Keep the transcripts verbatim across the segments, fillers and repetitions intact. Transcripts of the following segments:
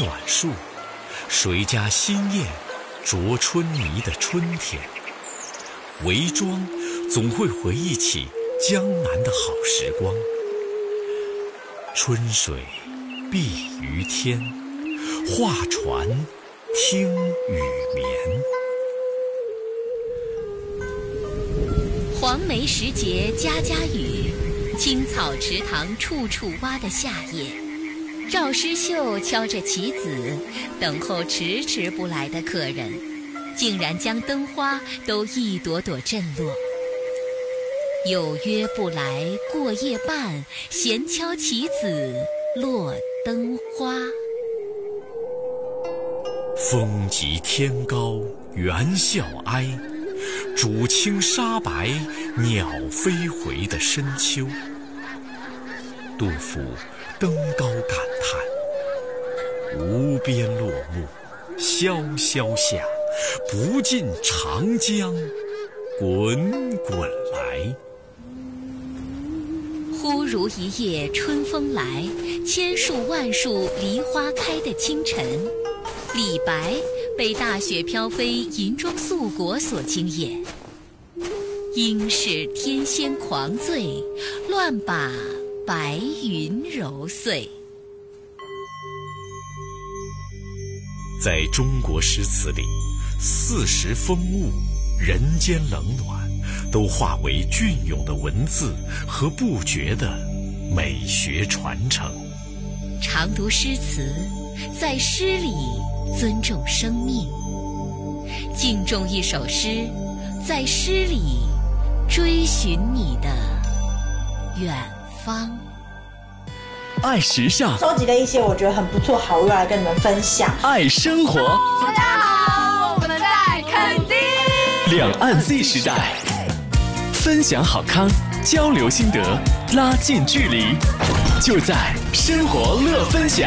暖树，谁家新燕啄春泥的春天。围庄总会回忆起江南的好时光。春水碧于天，画船听雨眠。 黄梅时节家家雨，青草池塘处处蛙的夏夜。赵诗绣敲着棋子，等候迟迟不来的客人，竟然将灯花都一朵朵震落。有约不来过夜半，闲敲棋子落灯花。 风急天高猿啸哀，渚清沙白鸟飞回的深秋。杜甫登高感叹：无边落木萧萧下，不尽长江滚滚来。 忽如一夜春风来，千树万树梨花开的清晨。李白被大雪飘飞银装素裹所惊艳，应是天仙狂醉，乱把白云揉碎。 在中国诗词里，四时风物、人间冷暖，都化为隽永的文字和不绝的美学传承。 常读诗词，在诗里尊重生命；敬重一首诗，在诗里追寻你的远方。 爱时尚， 收集了一些我觉得很不错好物来跟你们分享。 爱生活， 大家好，我们在垦丁。 两岸 Z 时代，分享好康，交流心得，拉近距离，就在生活乐分享。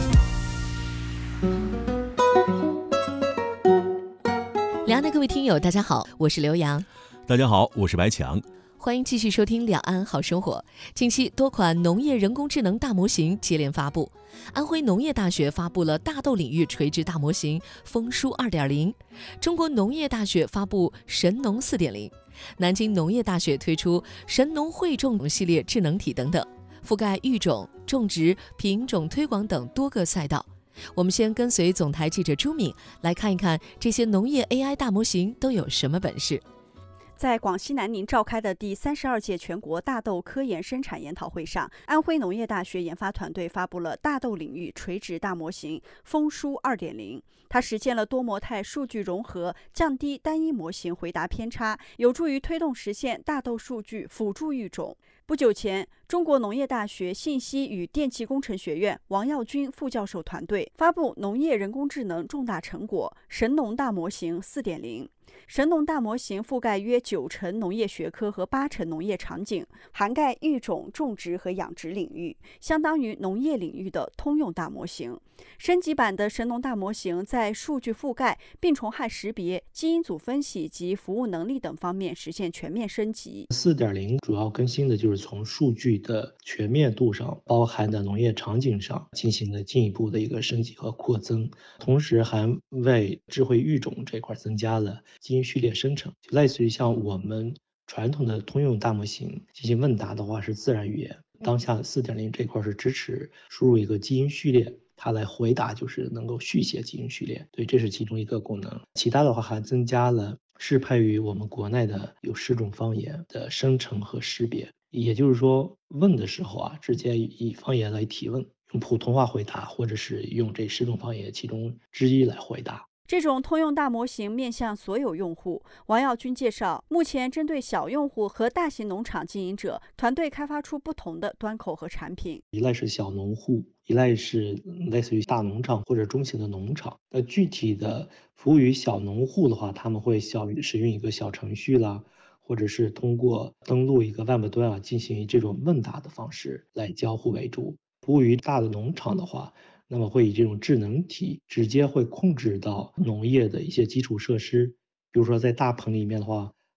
两岸的各位听友大家好，我是刘洋。 大家好，我是白强。 欢迎继续收听两岸好生活。近期多款农业人工智能大模型接连发布，安徽农业大学发布了大豆领域垂直大模型丰舒 二点零， 中国农业大学发布神农 四点零， 南京农业大学推出神农汇种系列智能体等等，覆盖育种、种植、品种推广等多个赛道。我们先跟随总台记者朱敏来看一看这些农业 A I 大模型都有什么本事。 在广西南宁召开的第三十二届全国大豆科研生产研讨会上，安徽农业大学研发团队发布了大豆领域垂直大模型丰舒 二点零， 它实现了多模态数据融合，降低单一模型回答偏差，有助于推动实现大豆数据辅助育种。不久前，中国农业大学信息与电气工程学院王耀军副教授团队发布农业人工智能重大成果神农大模型 四点零。神农大模型覆盖约九成农业学科和八成农业场景，涵盖育种、种植和养殖领域，相当于农业领域的通用大模型。升级版的神农大模型在数据覆盖、病虫害识别、基因组分析及服务能力等方面实现全面升级。 四点零 主要更新的就是从数据的全面度上，包含的农业场景上进行了进一步的一个升级和扩增，同时还为智慧育种这块增加了基因序列生成，就类似于像我们传统的通用大模型进行问答的话是自然语言，当下 四点零 这块是支持输入一个基因序列，它来回答就是能够续写基因序列，对，这是其中一个功能。其他的话还增加了适配于我们国内的有十种方言的生成和识别，也就是说问的时候啊，直接以方言来提问，用普通话回答，或者是用这十种方言其中之一来回答。 这种通用大模型面向所有用户。王耀军介绍，目前针对小用户和大型农场经营者，团队开发出不同的端口和产品。 一类是小农户，一类是类似于大农场或者中型的农场。那具体的服务于小农户的话，他们会小使用一个小程序啦，或者是通过登录一个 Web 端啊，进行这种问答的方式来交互为主。服务于大的农场的话，那么会以这种智能体直接会控制到农业的一些基础设施，比如说在大棚里面的话，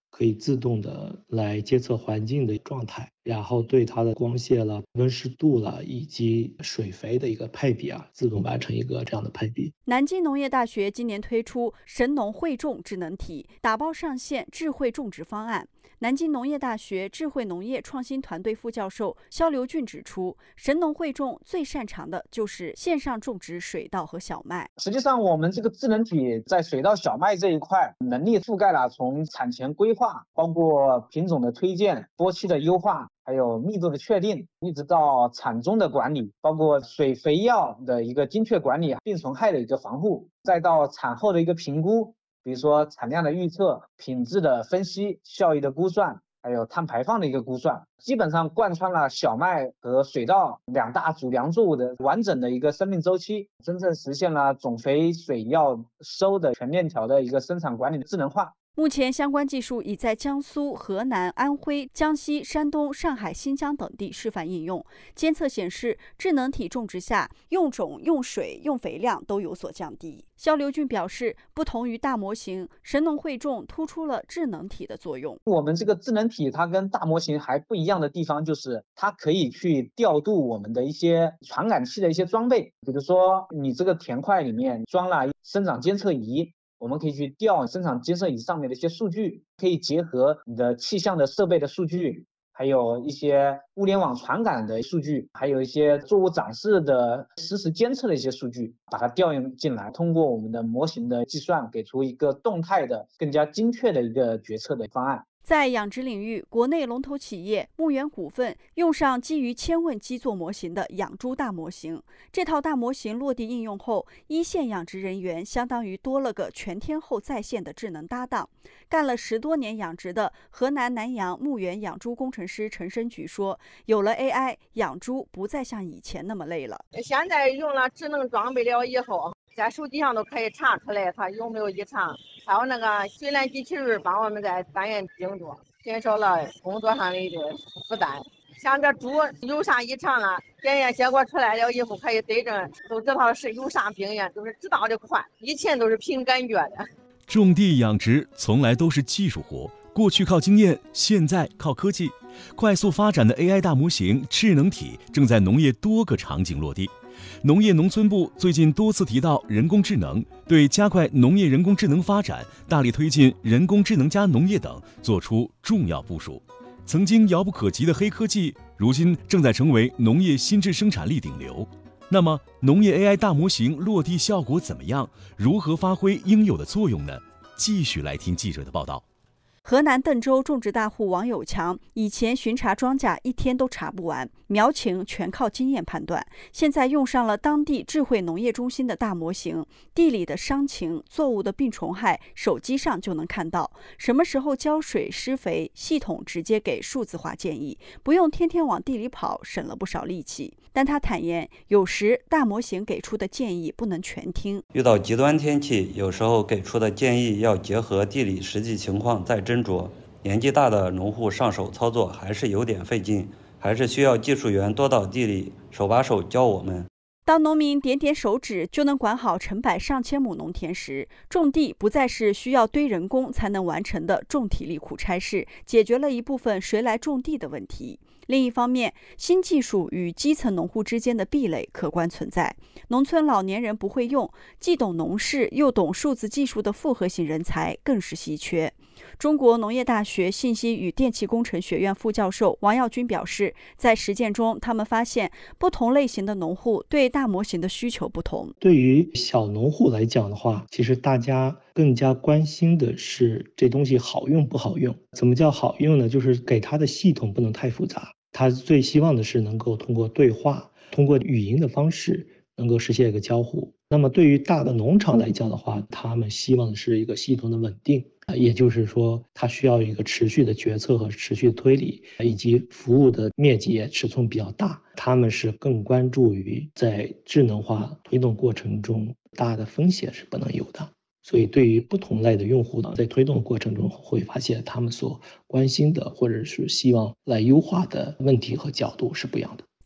可以自动的来监测环境的状态，然后对它的光线了、温湿度了以及水肥的一个配比啊，自动完成一个这样的配比。 南京农业大学今年推出神农汇种智能体，打包上线智慧种植方案。南京农业大学智慧农业创新团队副教授肖刘俊指出，神农汇种最擅长的就是线上种植水稻和小麦。 实际上，我们这个智能体在水稻、小麦这一块能力覆盖了从产前规划，包括品种的推荐、播期的优化，还有密度的确定，一直到产中的管理，包括水肥药的一个精确管理、病虫害的一个防护，再到产后的一个评估，比如说产量的预测、品质的分析、效益的估算，还有碳排放的一个估算，基本上贯穿了小麦和水稻两大主粮作物的完整的一个生命周期，真正实现了种肥水药收的全链条的一个生产管理的智能化。 目前相关技术已在江苏、河南、安徽、江西、山东、上海、新疆等地示范应用。监测显示，智能体种植下用种、用水、用肥量都有所降低。肖刘俊表示，不同于大模型，神农汇种突出了智能体的作用。 我们这个智能体它跟大模型还不一样的地方，就是它可以去调度我们的一些传感器的一些装备，比如说你这个田块里面装了生长监测仪，我们可以去调生产监测仪上面的一些数据，可以结合你的气象的设备的数据，还有一些物联网传感的数据，还有一些作物长势的实时监测的一些数据，把它调用进来，通过我们的模型的计算，给出一个动态的、更加精确的一个决策的方案。 在养殖领域，国内龙头企业牧原股份用上基于千问基座模型的养猪大模型。这套大模型落地应用后，一线养殖人员相当于多了个全天候在线的智能搭档。干了十多年养殖的河南南阳牧原养猪工程师陈申菊说，有了 A I， 养猪不再像以前那么累了。 现在用了智能装备了以后，在手机上都可以查出来它有没有异常，还有那个水缆机器人帮我们在单元定住，减少了工作上的一个负担。像这猪有啥异常了，检验结果出来了以后可以对症，都知道是有啥病源，都是知道的快。以前都是凭感觉的。 种地养殖从来都是技术活，过去靠经验，现在靠科技。快速发展的 A I 大模型智能体正在农业多个场景落地。农业农村部最近多次提到人工智能，对加快农业人工智能发展、大力推进人工智能加农业等做出重要部署。曾经遥不可及的黑科技，如今正在成为农业新质生产力顶流。那么，农业 A I 大模型落地效果怎么样？如何发挥应有的作用呢？继续来听记者的报道。 河南邓州种植大户王有强以前巡查庄稼一天都查不完，苗情全靠经验判断。现在用上了当地智慧农业中心的大模型，地里的伤情、作物的病虫害，手机上就能看到。什么时候浇水、施肥，系统直接给数字化建议，不用天天往地里跑，省了不少力气。但他坦言，有时大模型给出的建议不能全听。 遇到极端天气，有时候给出的建议要结合地理实际情况再斟酌。年纪大的农户上手操作还是有点费劲，还是需要技术员多到地里手把手教我们。 当农民点点手指就能管好成百上千亩农田时，种地不再是需要堆人工才能完成的重体力苦差事，解决了一部分谁来种地的问题。另一方面，新技术与基层农户之间的壁垒客观存在。农村老年人不会用，既懂农事又懂数字技术的复合型人才更是稀缺。中国农业大学信息与电气工程学院副教授王耀军表示，在实践中，他们发现不同类型的农户对大模型的需求不同。 对于小农户来讲的话，其实大家更加关心的是这东西好用不好用。怎么叫好用呢？就是给它的系统不能太复杂。他最希望的是能够通过对话，通过语音的方式能够实现一个交互。那么对于大的农场来讲的话，他们希望的是一个系统的稳定，也就是说它需要一个持续的决策和持续的推理，以及服务的面积也尺寸比较大。他们是更关注于在智能化推动过程中大的风险是不能有的。所以对于不同类的用户呢，在推动的过程中会发现他们所关心的或者是希望来优化的问题和角度是不一样的。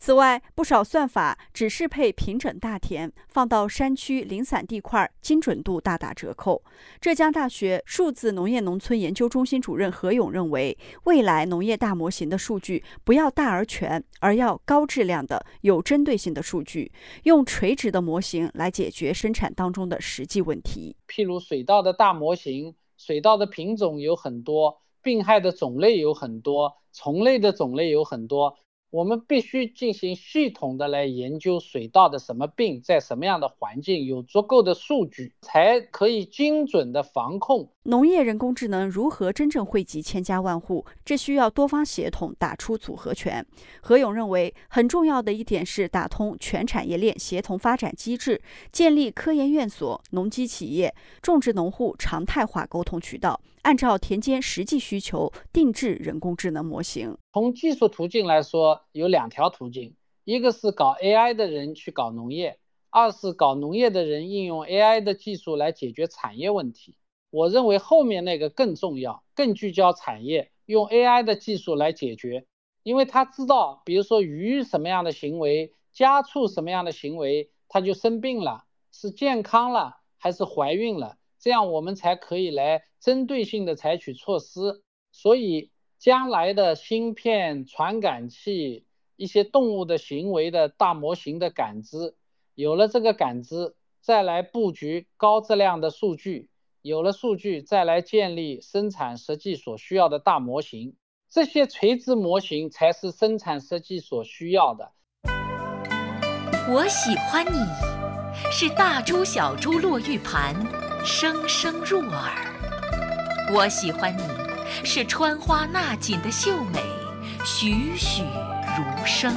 此外，不少算法只适配平整大田，放到山区零散地块，精准度大打折扣。浙江大学数字农业农村研究中心主任何勇认为，未来农业大模型的数据不要大而全，而要高质量的、有针对性的数据，用垂直的模型来解决生产当中的实际问题。 譬如水稻的大模型，水稻的品种有很多，病害的种类有很多，虫类的种类有很多。我们必须进行系统的来研究水稻的什么病在什么样的环境，有足够的数据才可以精准的防控。 农业人工智能如何真正惠及千家万户，这需要多方协同，打出组合拳。何勇认为，很重要的一点是打通全产业链协同发展机制，建立科研院所、农机企业、种植农户常态化沟通渠道，按照田间实际需求定制人工智能模型。 从技术途径来说，有两条途径，一个是搞 A I 的人去搞农业，二是搞农业的人应用 A I 的技术来解决产业问题。我认为后面那个更重要，更聚焦产业，用 A I 的技术来解决，因为他知道，比如说鱼什么样的行为，家畜什么样的行为，它就生病了，是健康了还是怀孕了，这样我们才可以来针对性的采取措施。所以将来的芯片、传感器、一些动物的行为的大模型的感知，有了这个感知，再来布局高质量的数据，有了数据，再来建立生产设计所需要的大模型，这些垂直模型才是生产设计所需要的。 我喜欢你，是大珠小珠落玉盘，声声入耳。我喜欢你，是穿花纳锦的秀美，栩栩如生。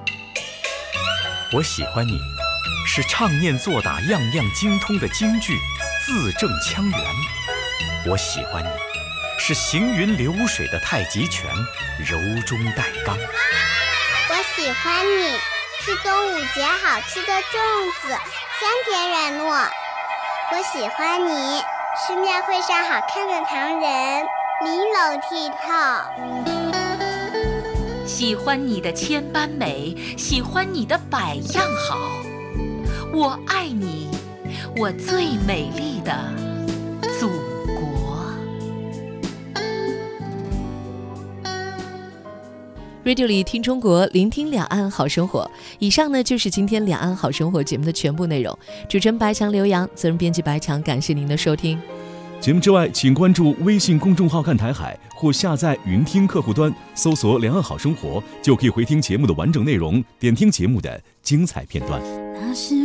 我喜欢你，是唱念做打样样精通的京剧，字正腔圆。我喜欢你，是行云流水的太极拳，柔中带刚。 我喜欢你，是端午节好吃的粽子，香甜软糯。我喜欢你，是庙会上好看的唐人，玲珑剔透。 喜欢你的千般美，喜欢你的百样好。我爱你，我最美丽的祖国。 Radio 里听中国，聆听两岸好生活。以上呢就是今天两岸好生活节目的全部内容。主持人白强、刘洋，责任编辑白强，感谢您的收听。 节目之外，请关注微信公众号“看台海”或下载云听客户端，搜索“两岸好生活”，就可以回听节目的完整内容，点听节目的精彩片段。 那是